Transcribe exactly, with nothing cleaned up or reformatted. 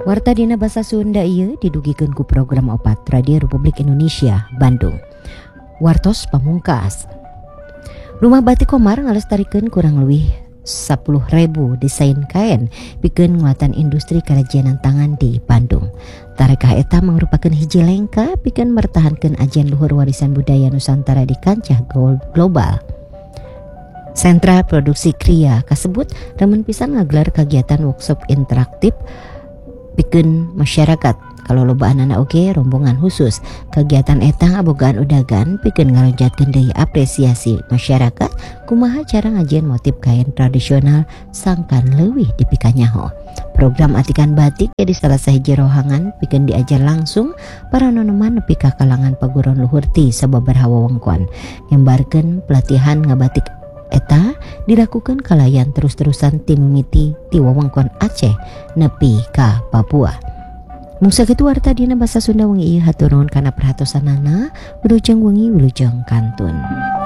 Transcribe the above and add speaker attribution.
Speaker 1: Warta dina basa Sunda ieu didugikeun ku program opat Radio Republik Indonesia Bandung. Wartos pamungkas. Rumah Batik Komar ngalestarikeun kurang leuwih sepuluh ribu desain kain pikeun nguatan industri kerajinan tangan di Bandung. Tarekah eta mangrupakeun hiji lengka pikeun mertahankeun ajian luhur warisan budaya Nusantara di kancah global. Sentra Produksi Kriya kasebut remen pisan ngagelar kegiatan workshop interaktif pikeun masyarakat. Kalau lobaan anak oge rombongan khusus. Kegiatan eta ngabogaan udagan pikeun ngaronjatkeun deui apresiasi masyarakat kumaha cara ngajieun motif kain tradisional sangkan leuwih dipikanyaho. Program atikan batik jadi salah sahiji rohangan pikeun diajar langsung para nonoman nepi ka kalangan paguron luhur ti sababaraha wewengkon. Ngembarkeun pelatihan ngabatik eta dilakukan kalayan terus-terusan tim mimiti ti wewengkon Aceh nepi ka Papua. Mung sakitu warta dina basa Sunda wengi ieu hatur nuhun kana perhatosanana. Wilujeng wengi wilujeng kantun.